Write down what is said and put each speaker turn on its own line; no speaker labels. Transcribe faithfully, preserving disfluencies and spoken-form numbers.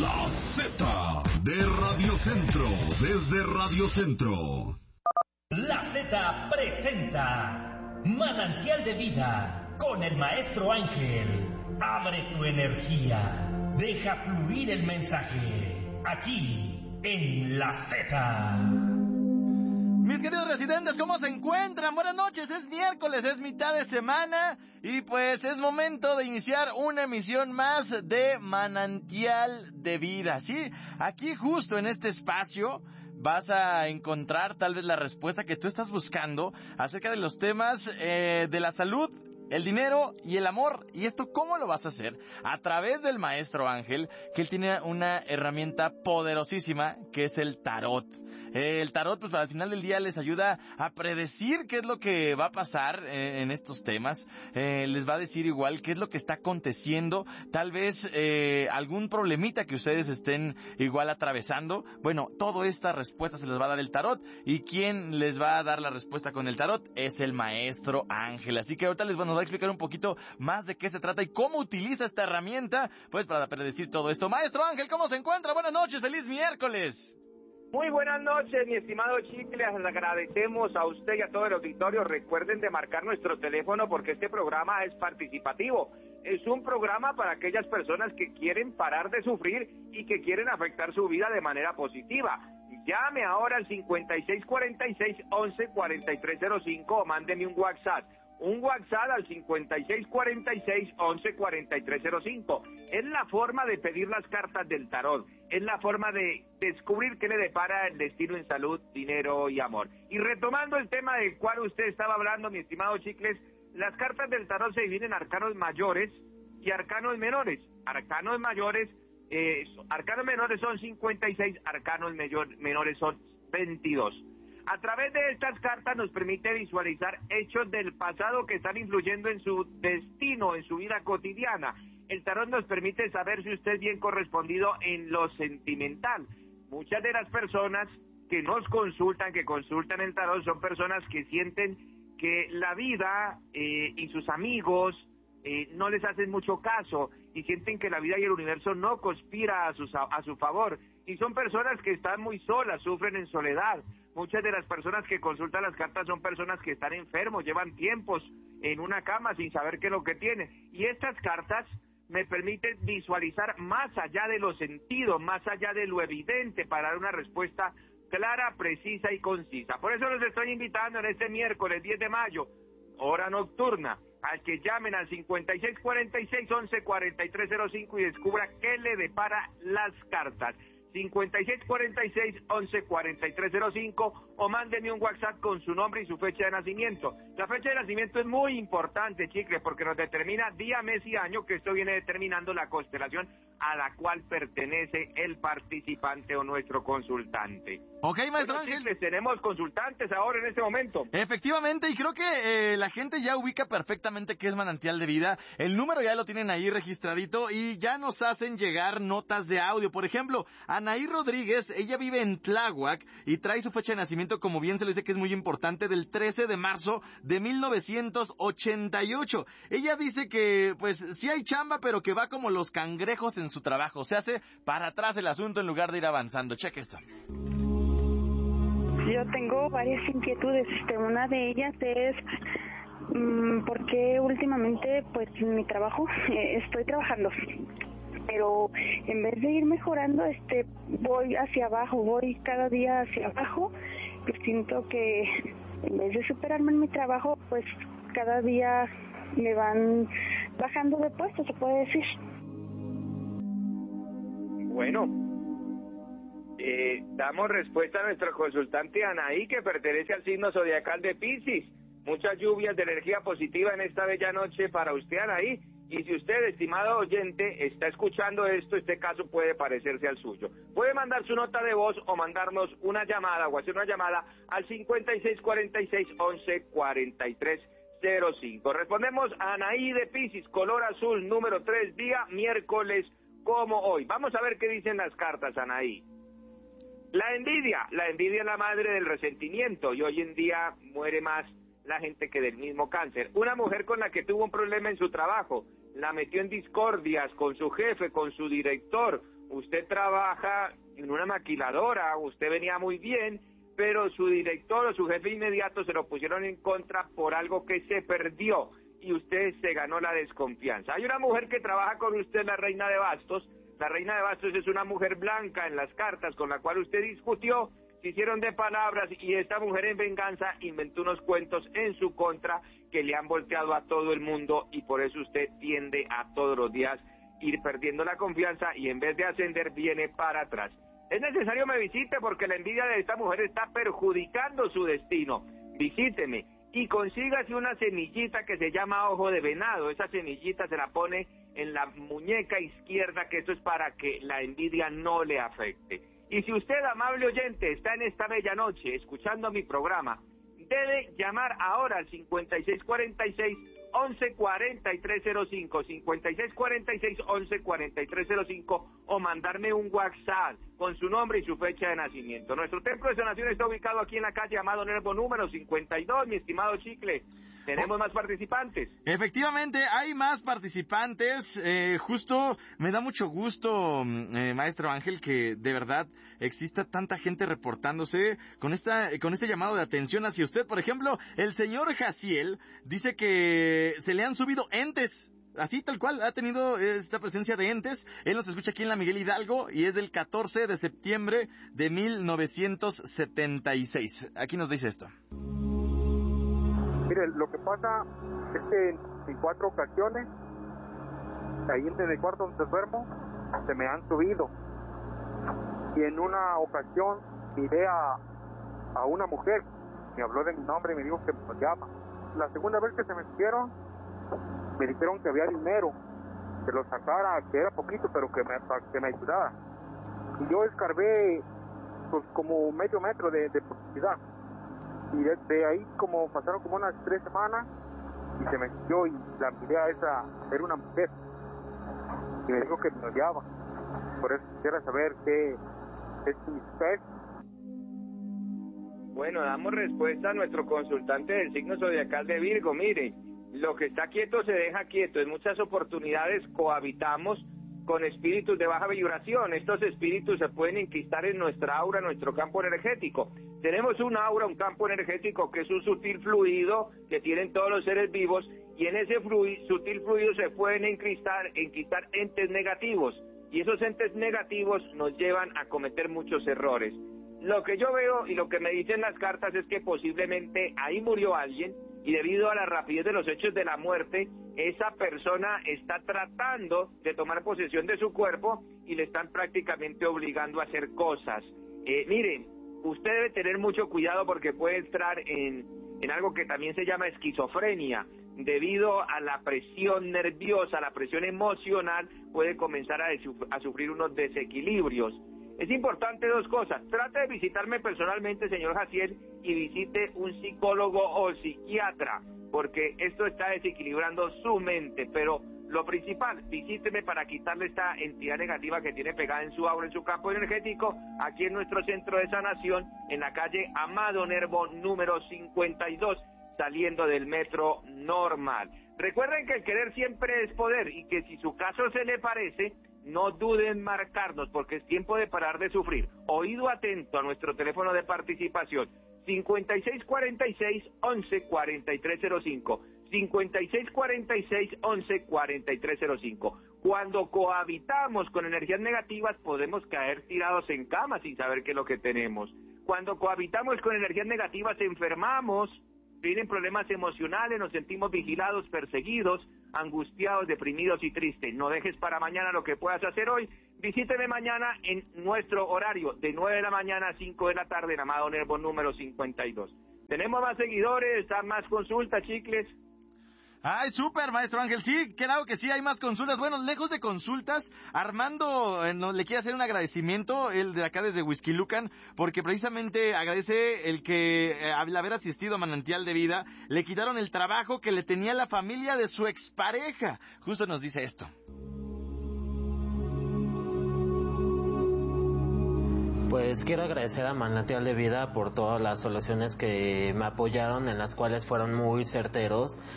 La Z de Radio Centro, desde Radio Centro.
La Z presenta Manantial de Vida con el Maestro Ángel. Abre tu energía, deja fluir el mensaje, aquí en La Z.
Mis queridos residentes, ¿cómo se encuentran? Buenas noches, es miércoles, es mitad de semana y pues es momento de iniciar una emisión más de Manantial de Vida. Sí, aquí justo en este espacio vas a encontrar tal vez la respuesta que tú estás buscando acerca de los temas eh, de la salud, el dinero y el amor. ¿Y esto cómo lo vas a hacer? A través del Maestro Ángel, que él tiene una herramienta poderosísima que es el tarot. Eh, el tarot, pues al final del día les ayuda a predecir qué es lo que va a pasar eh, en estos temas. Eh, les va a decir igual qué es lo que está aconteciendo. Tal vez eh, algún problemita que ustedes estén igual atravesando. Bueno, toda esta respuesta se les va a dar el tarot. ¿Y quién les va a dar la respuesta con el tarot? Es el Maestro Ángel. Así que ahorita les van a va a explicar un poquito más de qué se trata y cómo utiliza esta herramienta, pues para predecir todo esto. Maestro Ángel, ¿cómo se encuentra? Buenas noches, feliz miércoles.
Muy buenas noches, mi estimado Chicle, les agradecemos a usted y a todo el auditorio. Recuerden de marcar nuestro teléfono porque este programa es participativo. Es un programa para aquellas personas que quieren parar de sufrir y que quieren afectar su vida de manera positiva. Llame ahora al cincuenta y seis cuarenta y seis, once cuarenta y tres cero cinco o mándeme un WhatsApp. Un WhatsApp al cincuenta y seis cuarenta y seis, once cuarenta y tres cero cinco. Es la forma de pedir las cartas del tarot. Es la forma de descubrir qué le depara el destino en salud, dinero y amor. Y retomando el tema del cual usted estaba hablando, mi estimado Chicles, las cartas del tarot se dividen en arcanos mayores y arcanos menores. Arcanos mayores, eh, arcanos menores son cincuenta y seis, arcanos mayor, menores son veintidós. A través de estas cartas nos permite visualizar hechos del pasado que están influyendo en su destino, en su vida cotidiana. El tarot nos permite saber si usted es bien correspondido en lo sentimental. Muchas de las personas que nos consultan, que consultan el tarot, son personas que sienten que la vida eh, y sus amigos eh, no les hacen mucho caso y sienten que la vida y el universo no conspira a, sus, a su favor. Y son personas que están muy solas, sufren en soledad. Muchas de las personas que consultan las cartas son personas que están enfermos, llevan tiempos en una cama sin saber qué es lo que tienen. Y estas cartas me permiten visualizar más allá de lo sentido, más allá de lo evidente, para dar una respuesta clara, precisa y concisa. Por eso los estoy invitando en este miércoles diez de mayo, hora nocturna, al que llamen al cincuenta y seis cuarenta y seis, once cuarenta y tres cero cinco y descubra qué le depara las cartas. cincuenta y seis cuarenta y seis, once cuarenta y tres cero cinco o mándeme un WhatsApp con su nombre y su fecha de nacimiento. La fecha de nacimiento es muy importante, Chicle, porque nos determina día, mes y año, que esto viene determinando la constelación a la cual pertenece el participante o nuestro consultante.
Ok, Maestro
bueno,
Ángel.
Chicles, tenemos consultantes ahora en este momento.
Efectivamente, y creo que eh, la gente ya ubica perfectamente qué es Manantial de Vida. El número ya lo tienen ahí registradito y ya nos hacen llegar notas de audio. Por ejemplo, Anaí Rodríguez, ella vive en Tláhuac y trae su fecha de nacimiento, como bien se le dice que es muy importante, del trece de marzo de mil novecientos ochenta y ocho. Ella dice que, pues, sí hay chamba, pero que va como los cangrejos en su trabajo. Se hace para atrás el asunto en lugar de ir avanzando. Cheque esto.
Yo tengo varias inquietudes. Este, una de ellas es mmm, porque últimamente, pues, en mi trabajo eh, estoy trabajando, pero en vez de ir mejorando, este, voy hacia abajo, voy cada día hacia abajo. Pues siento que en vez de superarme en mi trabajo, pues cada día me van bajando de puesto, se puede decir.
Bueno, eh, damos respuesta a nuestro consultante Anaí, que pertenece al signo zodiacal de Piscis. Muchas lluvias de energía positiva en esta bella noche para usted, Anaí. Y si usted, estimado oyente, está escuchando esto, este caso puede parecerse al suyo. Puede mandar su nota de voz o mandarnos una llamada o hacer una llamada al cincuenta y seis cuarenta y seis, once cuarenta y tres cero cinco. Respondemos a Anaí de Piscis, color azul, número tres, día miércoles como hoy. Vamos a ver qué dicen las cartas, Anaí. La envidia, la envidia es la madre del resentimiento y hoy en día muere más la gente que del mismo cáncer. Una mujer con la que tuvo un problema en su trabajo, la metió en discordias con su jefe, con su director. Usted trabaja en una maquiladora, usted venía muy bien, pero su director o su jefe inmediato se lo pusieron en contra por algo que se perdió y usted se ganó la desconfianza. Hay una mujer que trabaja con usted, la reina de bastos. La reina de bastos es una mujer blanca en las cartas con la cual usted discutió, se hicieron de palabras y esta mujer en venganza inventó unos cuentos en su contra que le han volteado a todo el mundo y por eso usted tiende a todos los días ir perdiendo la confianza y en vez de ascender viene para atrás. Es necesario me visite porque la envidia de esta mujer está perjudicando su destino. Visíteme y consígase una semillita que se llama ojo de venado. Esa semillita se la pone en la muñeca izquierda, que eso es para que la envidia no le afecte. Y si usted, amable oyente, está en esta bella noche escuchando mi programa, debe llamar ahora al cincuenta y seis cuarenta y seis, once cuarenta y tres cero cinco, cincuenta y seis cuarenta y seis, once cuarenta y tres cero cinco o mandarme un WhatsApp con su nombre y su fecha de nacimiento. Nuestro templo de sanación está ubicado aquí en la calle Amado Nervo número cincuenta y dos, mi estimado Chicle. ¿Tenemos oh. más participantes?
Efectivamente, hay más participantes. Eh, justo me da mucho gusto, eh, maestro Ángel, que de verdad exista tanta gente reportándose con esta con este llamado de atención hacia usted. Por ejemplo, el señor Jaciel dice que se le han subido entes. Así, tal cual, ha tenido esta presencia de entes. Él nos escucha aquí en la Miguel Hidalgo y es del catorce de septiembre de mil novecientos setenta y seis. Aquí nos dice esto.
Mire, lo que pasa es que en cuatro ocasiones, ahí en el cuarto donde duermo, se me han subido. Y en una ocasión miré a, a una mujer, me habló de mi nombre y me dijo que me llama. La segunda vez que se me subieron, me dijeron que había dinero, que lo sacara, que era poquito, pero que me, que me ayudara. Y yo escarbé pues, como medio metro de, de profundidad. Y desde ahí como pasaron como unas tres semanas y se me subió y la miré a esa, era una mujer y me dijo que me odiaba. Por eso quisiera saber qué es usted.
Bueno, damos respuesta a nuestro consultante del signo zodiacal de Virgo. Mire, lo que está quieto se deja quieto. En muchas oportunidades cohabitamos con espíritus de baja vibración. Estos espíritus se pueden enquistar en nuestra aura, en nuestro campo energético. Tenemos un aura, un campo energético que es un sutil fluido que tienen todos los seres vivos y en ese fluido, sutil fluido se pueden enquistar, enquistar entes negativos y esos entes negativos nos llevan a cometer muchos errores. Lo que yo veo y lo que me dicen las cartas es que posiblemente ahí murió alguien y debido a la rapidez de los hechos de la muerte, esa persona está tratando de tomar posesión de su cuerpo y le están prácticamente obligando a hacer cosas. Eh, miren, usted debe tener mucho cuidado porque puede entrar en, en algo que también se llama esquizofrenia. Debido a la presión nerviosa, la presión emocional, puede comenzar a, a sufrir unos desequilibrios. Es importante dos cosas. Trate de visitarme personalmente, señor Jaciel, y visite un psicólogo o psiquiatra, porque esto está desequilibrando su mente. Pero lo principal, visíteme para quitarle esta entidad negativa que tiene pegada en su aura, en su campo energético, aquí en nuestro centro de sanación, en la calle Amado Nervo número cincuenta y dos, saliendo del metro normal. Recuerden que el querer siempre es poder y que si su caso se le parece, no duden en marcarnos porque es tiempo de parar de sufrir. Oído atento a nuestro teléfono de participación, cincuenta y seis cuarenta y seis, once cuarenta y tres cero cinco, cincuenta y seis cuarenta y seis, once cuarenta y tres cero cinco. Cuando cohabitamos con energías negativas podemos caer tirados en cama sin saber qué es lo que tenemos. Cuando cohabitamos con energías negativas enfermamos, tienen problemas emocionales, nos sentimos vigilados, perseguidos, angustiados, deprimidos y tristes. No dejes para mañana lo que puedas hacer hoy. Visíteme mañana en nuestro horario de nueve de la mañana a cinco de la tarde en Amado Nervo número cincuenta y dos. Tenemos más seguidores, más consultas, Chicles.
Ay, súper, maestro Ángel. Sí, claro que sí, hay más consultas. Bueno, lejos de consultas, Armando eh, no, le quiere hacer un agradecimiento, el de acá desde Huixquilucan, porque precisamente agradece el que, eh, al haber asistido a Manantial de Vida, le quitaron el trabajo que le tenía la familia de su expareja. Justo nos dice esto.
Pues quiero agradecer a Manantial de Vida por todas las soluciones que me apoyaron, en las cuales fueron muy certeros